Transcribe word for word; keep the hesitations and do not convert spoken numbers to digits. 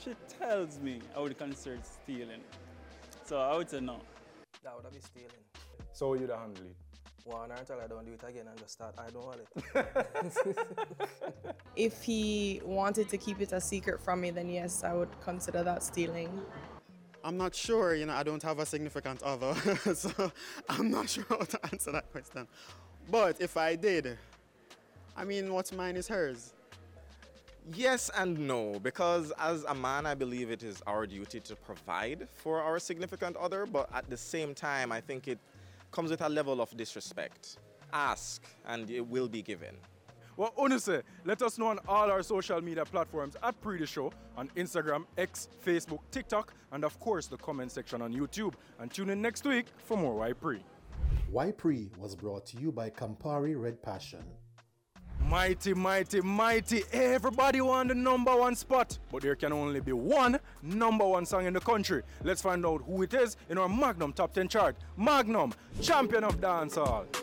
she tells me, I would consider stealing. So I would say no. That would be stealing. So you'd handle it? One until I don't do it again and just start, I don't want it. If he wanted to keep it a secret from me, then yes, I would consider that stealing. I'm not sure, you know, I don't have a significant other, so I'm not sure how to answer that question. But if I did, I mean, what's mine is hers. Yes and no, because as a man, I believe it is our duty to provide for our significant other, but at the same time, I think it comes with a level of disrespect. Ask, and it will be given. Well, honestly, let us know on all our social media platforms at Pre The Show, on Instagram, X, Facebook, TikTok, and of course the comment section on YouTube. And tune in next week for more Why Pre. Why Pre was brought to you by Campari Red Passion. Mighty, mighty, mighty, everybody want the number one spot, but there can only be one number one song in the country. Let's find out who it is in our Magnum Top ten chart. Magnum, champion of dancehall.